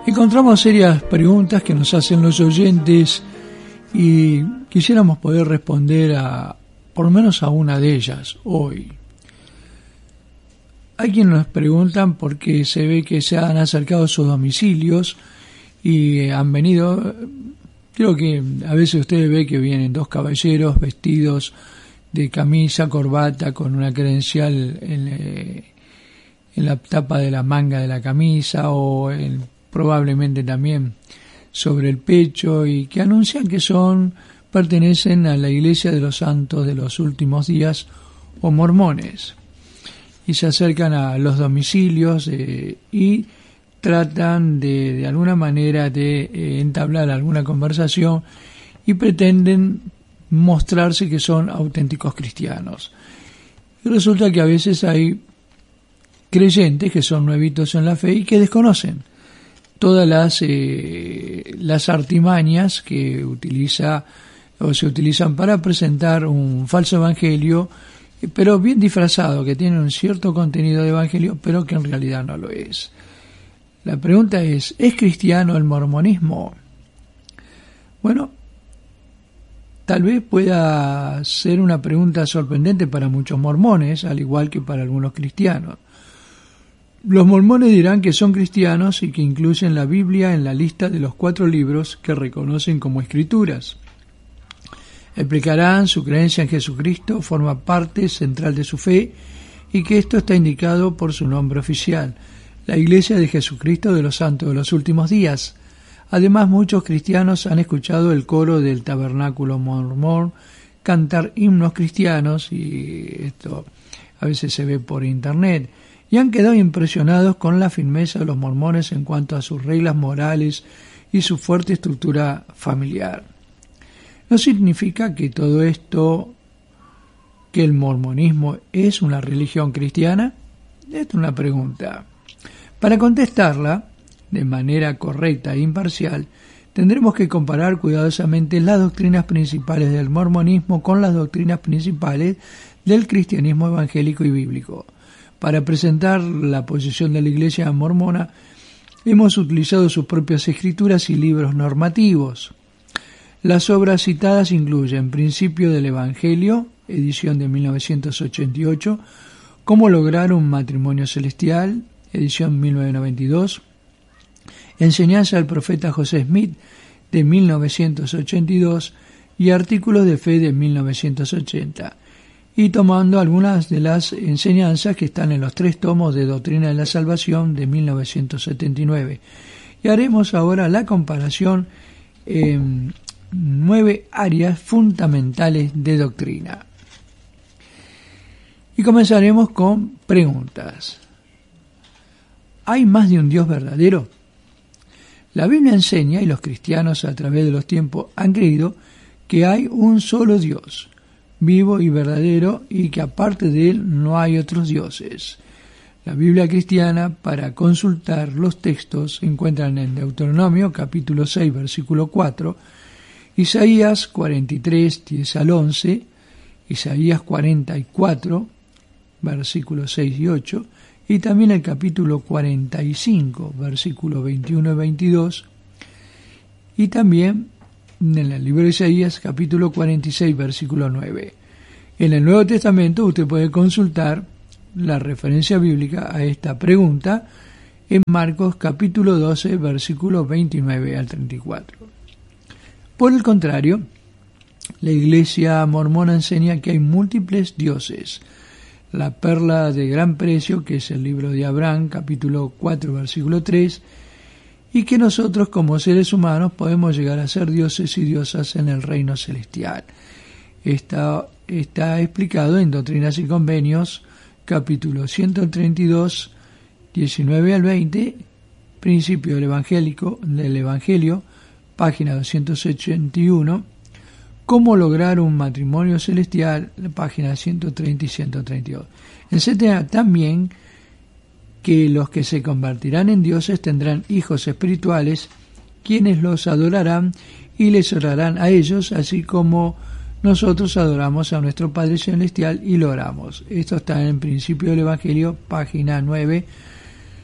Encontramos serias preguntas que nos hacen los oyentes y quisiéramos poder responder a por lo menos a una de ellas hoy. Hay quienes nos preguntan por qué se ve que se han acercado a sus domicilios y han venido. Creo que a veces usted ve que vienen dos caballeros vestidos de camisa, corbata, con una credencial en la tapa de la manga de la camisa o probablemente también sobre el pecho, y que anuncian que pertenecen a la Iglesia de los Santos de los Últimos Días o mormones, y se acercan a los domicilios y tratan de alguna manera de entablar alguna conversación y pretenden mostrarse que son auténticos cristianos. Y resulta que a veces hay creyentes que son nuevitos en la fe y que desconocen todas las artimañas que se utilizan para presentar un falso evangelio, pero bien disfrazado, que tiene un cierto contenido de evangelio, pero que en realidad no lo es. La pregunta ¿es cristiano el mormonismo? Bueno, tal vez pueda ser una pregunta sorprendente para muchos mormones, al igual que para algunos cristianos. Los mormones dirán que son cristianos y que incluyen la Biblia en la lista de los 4 libros que reconocen como escrituras. Explicarán su creencia en Jesucristo forma parte central de su fe y que esto está indicado por su nombre oficial, la Iglesia de Jesucristo de los Santos de los Últimos Días. Además, muchos cristianos han escuchado el coro del Tabernáculo Mormón cantar himnos cristianos, y esto a veces se ve por internet, y han quedado impresionados con la firmeza de los mormones en cuanto a sus reglas morales y su fuerte estructura familiar. ¿No significa que todo esto, que el mormonismo es una religión cristiana? Esta es una pregunta. Para contestarla de manera correcta e imparcial, tendremos que comparar cuidadosamente las doctrinas principales del mormonismo con las doctrinas principales del cristianismo evangélico y bíblico. Para presentar la posición de la Iglesia mormona, hemos utilizado sus propias escrituras y libros normativos. Las obras citadas incluyen Principio del Evangelio, edición de 1988, Cómo lograr un matrimonio celestial, edición 1992, Enseñanza del profeta José Smith, de 1982, y Artículos de Fe, de 1980, y tomando algunas de las enseñanzas que están en los 3 tomos de Doctrina de la Salvación, de 1979. Y haremos ahora la comparación en 9 áreas fundamentales de doctrina. Y comenzaremos con preguntas. ¿Hay más de un Dios verdadero? La Biblia enseña, y los cristianos a través de los tiempos han creído, que hay un solo Dios, vivo y verdadero, y que aparte de él no hay otros dioses. La Biblia cristiana, para consultar los textos, se encuentran en Deuteronomio capítulo 6, versículo 4, Isaías 43, 10 al 11, Isaías 44, versículos 6 y 8, y también el capítulo 45, versículos 21 y 22, y también en el libro de Isaías, capítulo 46, versículo 9. En el Nuevo Testamento usted puede consultar la referencia bíblica a esta pregunta en Marcos, capítulo 12, versículos 29 al 34. Por el contrario, la Iglesia mormona enseña que hay múltiples dioses. La perla de gran precio, que es el libro de Abraham, capítulo 4, versículo 3, y que nosotros como seres humanos podemos llegar a ser dioses y diosas en el reino celestial. Está explicado en Doctrinas y Convenios, capítulo 132, 19 al 20, Principio del Evangelio, página 281, Cómo lograr un matrimonio celestial, página 130 y 132. Enseña también que los que se convertirán en dioses tendrán hijos espirituales, quienes los adorarán y les orarán a ellos, así como nosotros adoramos a nuestro Padre Celestial y lo oramos. Esto está en Principio del Evangelio, página 9,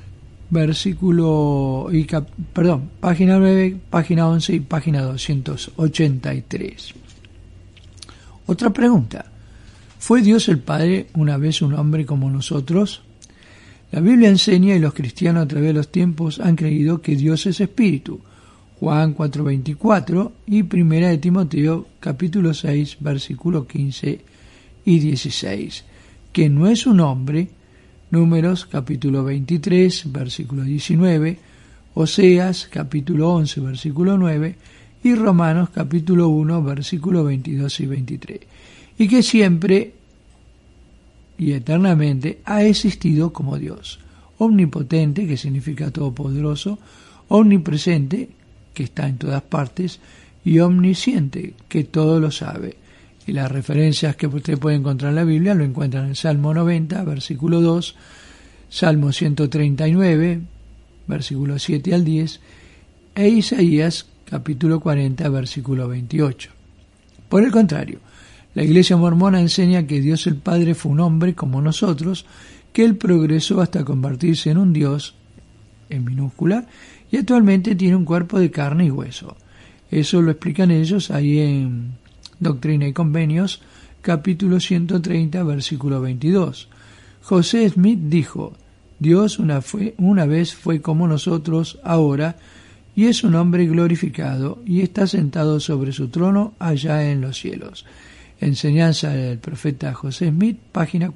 página 9, página 11 y página 283. Otra pregunta. ¿Fue Dios el Padre una vez un hombre como nosotros? La Biblia enseña y los cristianos a través de los tiempos han creído que Dios es espíritu. Juan 4:24 y 1 de Timoteo capítulo 6 versículos 15 y 16. Que no es un hombre. Números capítulo 23 versículo 19. Oseas capítulo 11 versículo 9 y Romanos capítulo 1 versículo 22 y 23. Y que siempre y eternamente ha existido como Dios, omnipotente, que significa todopoderoso, omnipresente, que está en todas partes, y omnisciente, que todo lo sabe. Y las referencias que usted puede encontrar en la Biblia lo encuentran en Salmo 90, versículo 2, Salmo 139, versículo 7 al 10, e Isaías capítulo 40, versículo 28. Por el contrario, la Iglesia mormona enseña que Dios el Padre fue un hombre como nosotros, que él progresó hasta convertirse en un Dios, en minúscula, y actualmente tiene un cuerpo de carne y hueso. Eso lo explican ellos ahí en Doctrina y Convenios, capítulo 130, versículo 22. José Smith dijo: Dios una vez fue como nosotros ahora, y es un hombre glorificado, y está sentado sobre su trono allá en los cielos. Enseñanza del profeta José Smith, página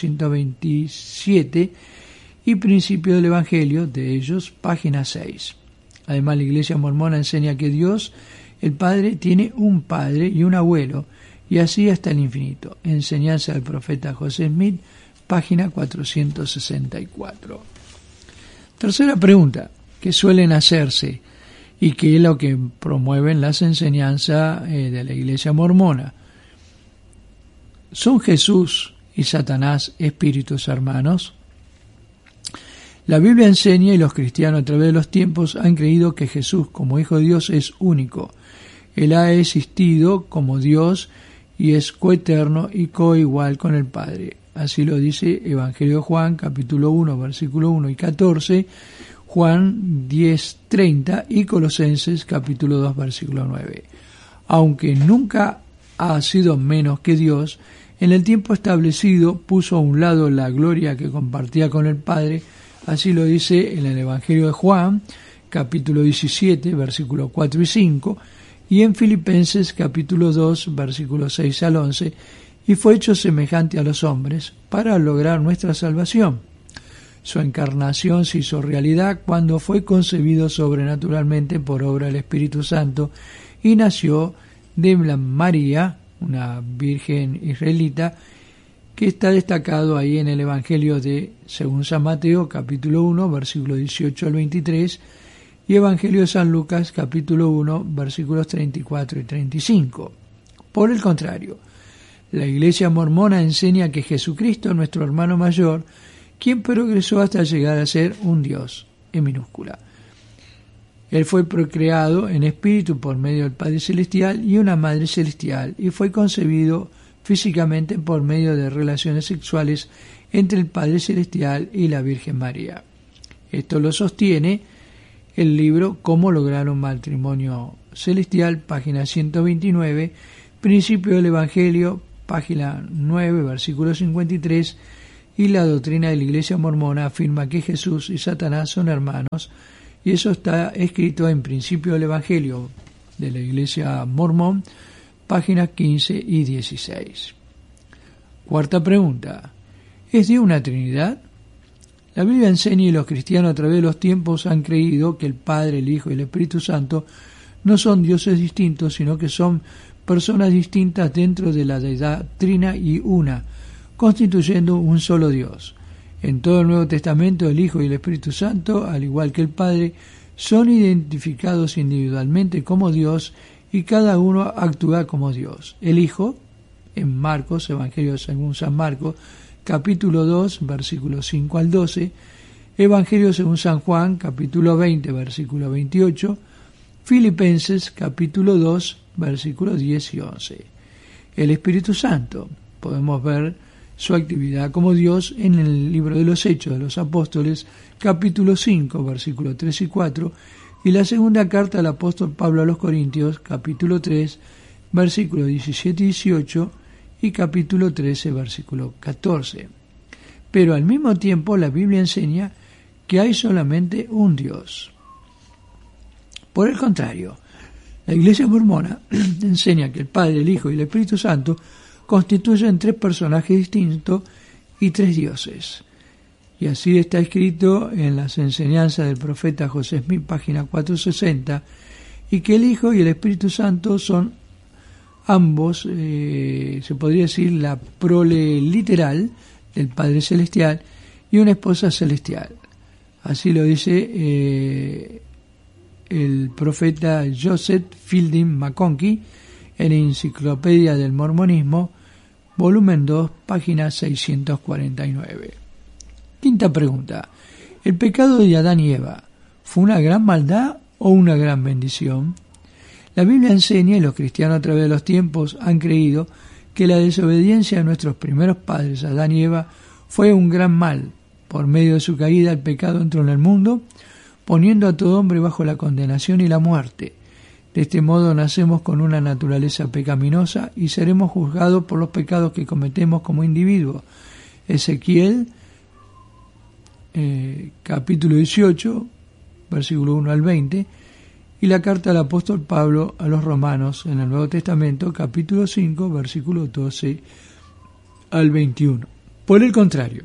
427, y Principio del Evangelio de ellos, página 6. Además, la Iglesia mormona enseña que Dios, el Padre, tiene un padre y un abuelo, y así hasta el infinito. Enseñanza del profeta José Smith, página 464. Tercera pregunta que suelen hacerse y que es lo que promueven las enseñanzas de la Iglesia mormona. ¿Son Jesús y Satanás espíritus hermanos? La Biblia enseña y los cristianos a través de los tiempos han creído que Jesús como Hijo de Dios es único. Él ha existido como Dios y es coeterno y coigual con el Padre. Así lo dice Evangelio de Juan, capítulo 1, versículo 1 y 14, Juan 10:30 y Colosenses, capítulo 2, versículo 9. Aunque nunca ha sido menos que Dios, en el tiempo establecido puso a un lado la gloria que compartía con el Padre. Así lo dice en el Evangelio de Juan, capítulo 17, versículos 4 y 5, y en Filipenses, capítulo 2, versículos 6 al 11, y fue hecho semejante a los hombres para lograr nuestra salvación. Su encarnación se hizo realidad cuando fue concebido sobrenaturalmente por obra del Espíritu Santo y nació de María, una virgen israelita, que está destacado ahí en el Evangelio de según San Mateo, capítulo 1, versículos 18 al 23, y Evangelio de San Lucas, capítulo 1, versículos 34 y 35. Por el contrario, la Iglesia mormona enseña que Jesucristo, nuestro hermano mayor, quien progresó hasta llegar a ser un Dios, en minúscula. Él fue procreado en espíritu por medio del Padre Celestial y una Madre Celestial, y fue concebido físicamente por medio de relaciones sexuales entre el Padre Celestial y la Virgen María. Esto lo sostiene el libro Cómo lograr un matrimonio celestial, página 129, Principio del Evangelio, página 9, versículo 53, y la doctrina de la Iglesia mormona afirma que Jesús y Satanás son hermanos, y eso está escrito en Principio del Evangelio de la Iglesia mormón, páginas 15 y 16. Cuarta pregunta. ¿Es Dios una Trinidad? La Biblia enseña y los cristianos a través de los tiempos han creído que el Padre, el Hijo y el Espíritu Santo no son dioses distintos, sino que son personas distintas dentro de la deidad trina y una, constituyendo un solo Dios. En todo el Nuevo Testamento el Hijo y el Espíritu Santo, al igual que el Padre, son identificados individualmente como Dios y cada uno actúa como Dios. El Hijo, en Marcos, Evangelio según San Marcos, capítulo 2, versículos 5 al 12, Evangelio según San Juan, capítulo 20, versículo 28, Filipenses, capítulo 2, versículos 10 y 11. El Espíritu Santo, podemos ver su actividad como Dios en el libro de los Hechos de los Apóstoles, capítulo 5, versículos 3 y 4, y la segunda carta del apóstol Pablo a los Corintios, capítulo 3, versículos 17 y 18, y capítulo 13, versículo 14. Pero al mismo tiempo la Biblia enseña que hay solamente un Dios. Por el contrario, la Iglesia mormona enseña que el Padre, el Hijo y el Espíritu Santo constituyen tres personajes distintos y tres dioses. Y así está escrito en las enseñanzas del profeta José Smith, página 460, y que el Hijo y el Espíritu Santo son ambos, se podría decir, la prole literal del Padre Celestial y una esposa celestial. Así lo dice el profeta Joseph Fielding McConkie en Enciclopedia del Mormonismo, volumen 2, página 649. Quinta pregunta. ¿El pecado de Adán y Eva fue una gran maldad o una gran bendición? La Biblia enseña, y los cristianos a través de los tiempos han creído, que la desobediencia de nuestros primeros padres, Adán y Eva, fue un gran mal. Por medio de su caída, el pecado entró en el mundo, poniendo a todo hombre bajo la condenación y la muerte. De este modo nacemos con una naturaleza pecaminosa y seremos juzgados por los pecados que cometemos como individuos. Ezequiel, capítulo 18, versículo 1 al 20, y la carta del apóstol Pablo a los Romanos en el Nuevo Testamento, capítulo 5, versículo 12 al 21. Por el contrario,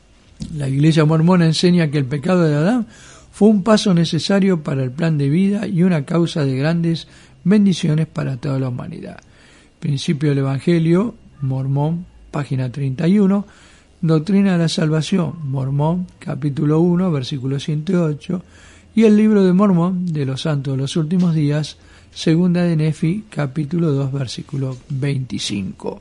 la Iglesia mormona enseña que el pecado de Adán fue un paso necesario para el plan de vida y una causa de grandes bendiciones para toda la humanidad. Principio del Evangelio, Mormón, página 31, Doctrina de la Salvación, Mormón, capítulo 1, versículo 108, y el Libro de Mormón de los Santos de los Últimos Días, segunda de Nefi, capítulo 2, versículo 25.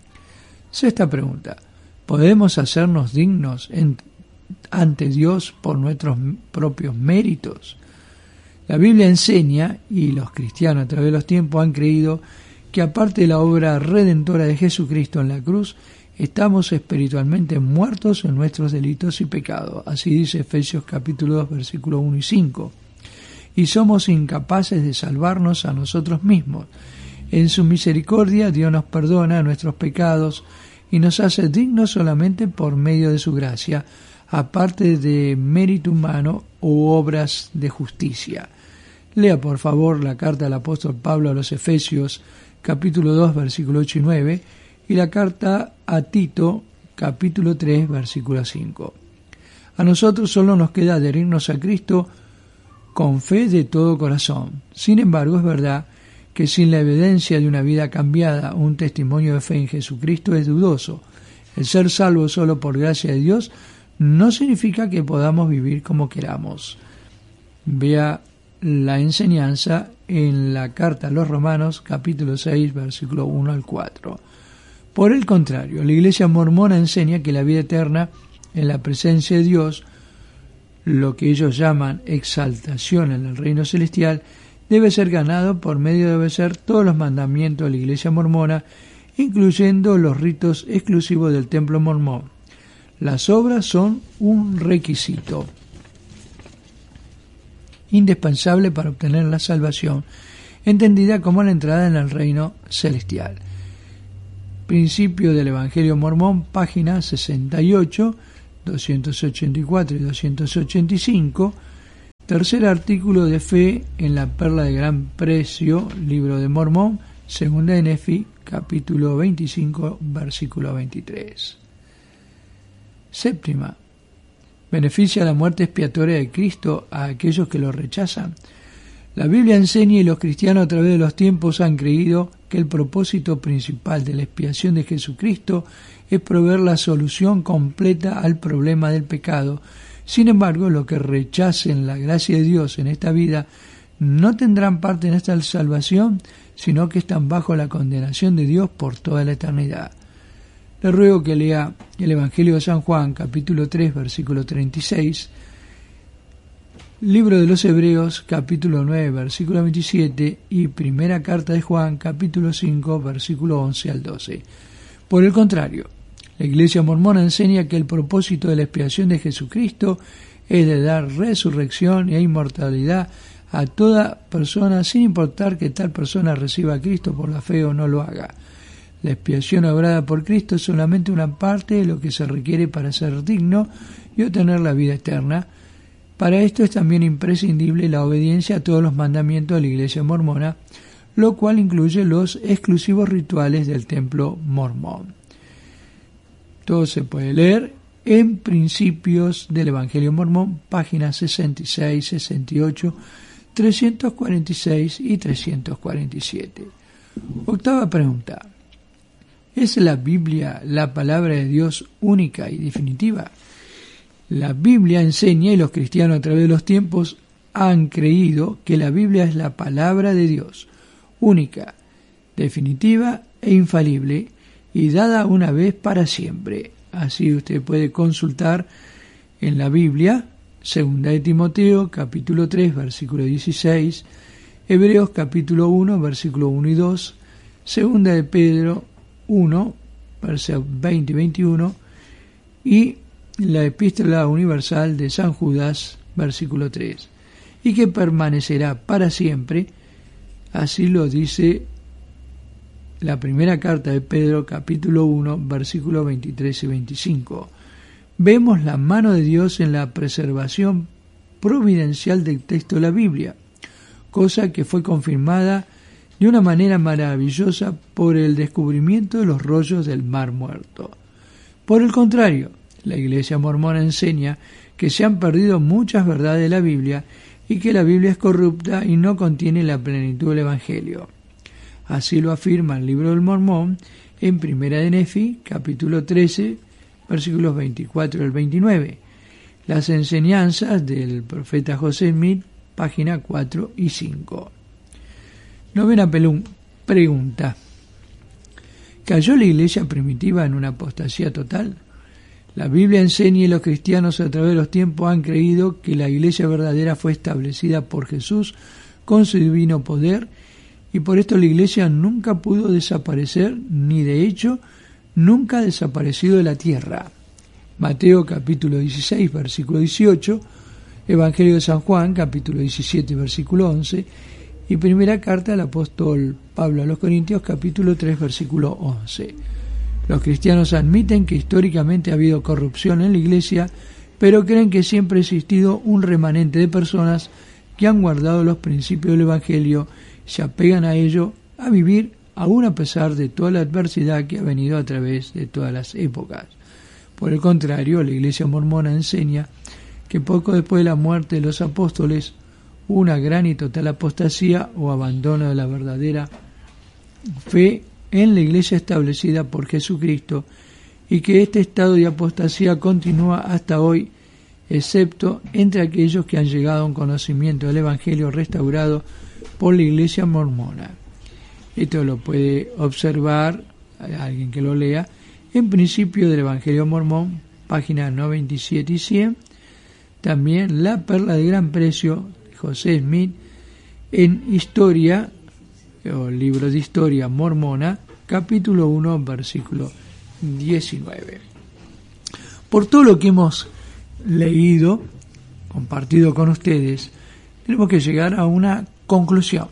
Sexta pregunta. ¿Podemos hacernos dignos ante Dios por nuestros propios méritos? La Biblia enseña, y los cristianos a través de los tiempos han creído, que aparte de la obra redentora de Jesucristo en la cruz, estamos espiritualmente muertos en nuestros delitos y pecados. Así dice Efesios capítulo 2, versículos 1 y 5. Y somos incapaces de salvarnos a nosotros mismos. En su misericordia Dios nos perdona nuestros pecados y nos hace dignos solamente por medio de su gracia, aparte de mérito humano u obras de justicia. Lea por favor la carta del apóstol Pablo a los Efesios, capítulo 2, versículo 8 y 9, y la carta a Tito, capítulo 3, versículo 5. A nosotros solo nos queda adherirnos a Cristo con fe de todo corazón. Sin embargo, es verdad que sin la evidencia de una vida cambiada, un testimonio de fe en Jesucristo es dudoso. El ser salvo solo por gracia de Dios no significa que podamos vivir como queramos. Vea la enseñanza en la carta a los Romanos, capítulo 6, versículo 1 al 4. Por el contrario, la Iglesia mormona enseña que la vida eterna en la presencia de Dios, lo que ellos llaman exaltación en el reino celestial, debe ser ganado por medio de obedecer todos los mandamientos de la Iglesia mormona, incluyendo los ritos exclusivos del templo mormón. Las obras son un requisito indispensable para obtener la salvación, entendida como la entrada en el reino celestial. Principio del Evangelio mormón, página 68, 284 y 285. Tercer artículo de fe en la Perla de Gran Precio, Libro de Mormón, segunda de Nefi, capítulo 25, versículo 23. Séptima. ¿Beneficia la muerte expiatoria de Cristo a aquellos que lo rechazan? La Biblia enseña, y los cristianos a través de los tiempos han creído, que el propósito principal de la expiación de Jesucristo es proveer la solución completa al problema del pecado. Sin embargo, los que rechacen la gracia de Dios en esta vida no tendrán parte en esta salvación, sino que están bajo la condenación de Dios por toda la eternidad. Le ruego que lea el Evangelio de San Juan, capítulo 3, versículo 36, Libro de los Hebreos, capítulo 9, versículo 27, y Primera Carta de Juan, capítulo 5, versículo 11 al 12. Por el contrario, La Iglesia mormona enseña que el propósito de la expiación de Jesucristo es de dar resurrección e inmortalidad a toda persona, sin importar que tal persona reciba a Cristo por la fe o no lo haga. La expiación obrada por Cristo es solamente una parte de lo que se requiere para ser digno y obtener la vida eterna. Para esto es también imprescindible la obediencia a todos los mandamientos de la Iglesia mormona, lo cual incluye los exclusivos rituales del templo mormón. Todo se puede leer en Principios del Evangelio Mormón, páginas 66, 68, 346 y 347. Octava pregunta. ¿Es la Biblia la palabra de Dios única y definitiva? La Biblia enseña, y los cristianos a través de los tiempos han creído que la Biblia es la palabra de Dios, única, definitiva e infalible, y dada una vez para siempre. Así usted puede consultar en la Biblia, 2 de Timoteo, capítulo 3, versículo 16, Hebreos, capítulo 1, versículo 1 y 2, 2 de Pedro 1, versículos 20 y 21, y la Epístola Universal de San Judas, versículo 3, y que permanecerá para siempre. Así lo dice la primera carta de Pedro, capítulo 1, versículos 23 y 25. Vemos la mano de Dios en la preservación providencial del texto de la Biblia, cosa que fue confirmada de una manera maravillosa por el descubrimiento de los rollos del Mar Muerto. Por el contrario, la Iglesia mormona enseña que se han perdido muchas verdades de la Biblia y que la Biblia es corrupta y no contiene la plenitud del Evangelio. Así lo afirma el Libro del Mormón en Primera de Nefi, capítulo 13, versículos 24 al 29. Las enseñanzas del profeta José Smith, página 4 y 5. Novena pregunta. ¿Cayó la iglesia primitiva en una apostasía total? La Biblia enseña y los cristianos a través de los tiempos han creído que la iglesia verdadera fue establecida por Jesús con su divino poder, y por esto la iglesia nunca pudo desaparecer, ni de hecho nunca ha desaparecido de la tierra. Mateo capítulo 16, versículo 18, Evangelio de San Juan capítulo 17, versículo 11, y primera carta del apóstol Pablo a los Corintios capítulo 3, versículo 11. Los cristianos admiten que históricamente ha habido corrupción en la iglesia, pero creen que siempre ha existido un remanente de personas que han guardado los principios del Evangelio, se apegan a ello, a vivir aún a pesar de toda la adversidad que ha venido a través de todas las épocas. Por el contrario, la Iglesia mormona enseña que poco después de la muerte de los apóstoles hubo una gran y total apostasía o abandono de la verdadera fe en la Iglesia establecida por Jesucristo, y que este estado de apostasía continúa hasta hoy, excepto entre aquellos que han llegado a un conocimiento del Evangelio restaurado por la Iglesia mormona. Esto lo puede observar alguien que lo lea en Principio del Evangelio Mormón, páginas 97 y 100. También La Perla de Gran Precio, de José Smith, en Historia, o Libro de Historia Mormona, capítulo 1, versículo 19. Por todo lo que hemos leído, compartido con ustedes, tenemos que llegar a una conclusión.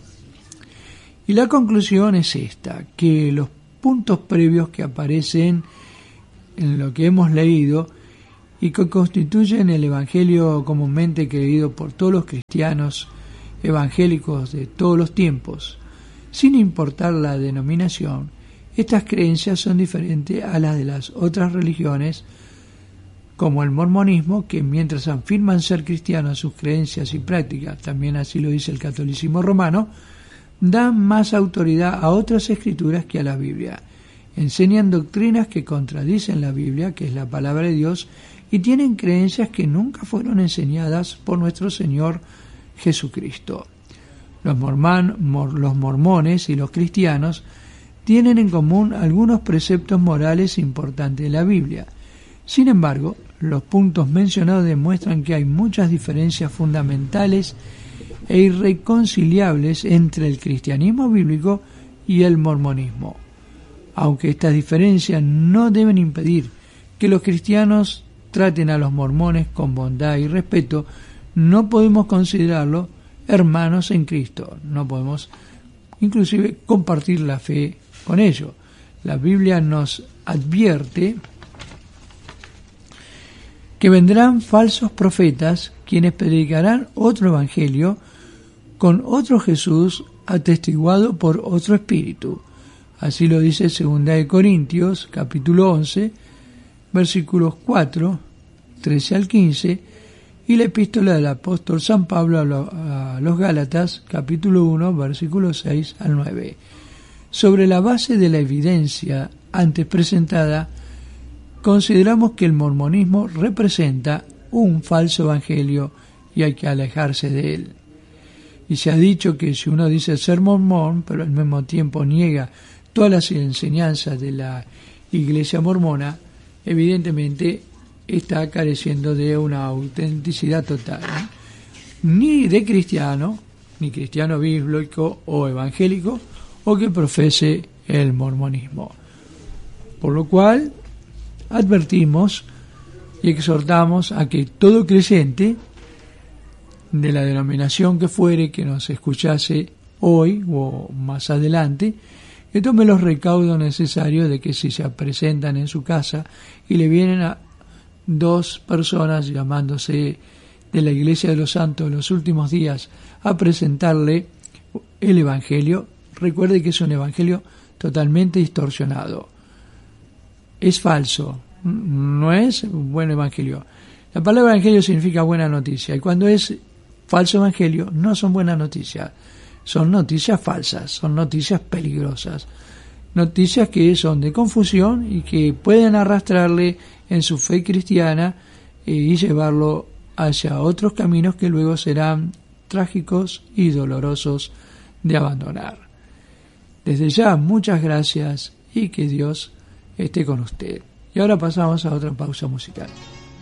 Y la conclusión es esta, que los puntos previos que aparecen en lo que hemos leído y que constituyen el Evangelio comúnmente creído por todos los cristianos evangélicos de todos los tiempos, sin importar la denominación, estas creencias son diferentes a las de las otras religiones, como el mormonismo, que mientras afirman ser cristianos sus creencias y prácticas, también así lo dice el catolicismo romano, dan más autoridad a otras escrituras que a la Biblia. Enseñan doctrinas que contradicen la Biblia, que es la palabra de Dios, y tienen creencias que nunca fueron enseñadas por nuestro Señor Jesucristo. Los mormones y los cristianos tienen en común algunos preceptos morales importantes de la Biblia. Sin embargo, los puntos mencionados demuestran que hay muchas diferencias fundamentales e irreconciliables entre el cristianismo bíblico y el mormonismo. Aunque estas diferencias no deben impedir que los cristianos traten a los mormones con bondad y respeto, no podemos considerarlos hermanos en Cristo, no podemos inclusive compartir la fe con ellos. La Biblia nos advierte que vendrán falsos profetas quienes predicarán otro evangelio con otro Jesús atestiguado por otro espíritu. Así lo dice 2 Corintios capítulo 11, versículos 4, 13 al 15, y la epístola del apóstol San Pablo a los Gálatas capítulo 1, versículos 6 al 9. Sobre la base de la evidencia antes presentada, consideramos que el mormonismo representa un falso evangelio y hay que alejarse de él. Y se ha dicho que si uno dice ser mormón, pero al mismo tiempo niega todas las enseñanzas de la iglesia mormona, evidentemente está careciendo de una autenticidad total, ¿eh? Ni de cristiano, ni cristiano bíblico o evangélico, o que profese el mormonismo. Por lo cual, advertimos y exhortamos a que todo creyente de la denominación que fuere que nos escuchase hoy o más adelante, que tome los recaudos necesarios de que si se presentan en su casa y le vienen a dos personas llamándose de la Iglesia de los Santos de los Últimos Días a presentarle el Evangelio, recuerde que es un Evangelio totalmente distorsionado. Es falso, no es un buen Evangelio. La palabra Evangelio significa buena noticia, y cuando es falso Evangelio no son buenas noticias, son noticias falsas, son noticias peligrosas, noticias que son de confusión y que pueden arrastrarle en su fe cristiana y llevarlo hacia otros caminos que luego serán trágicos y dolorosos de abandonar. Desde ya, muchas gracias y que Dios esté con usted. Y ahora pasamos a otra pausa musical.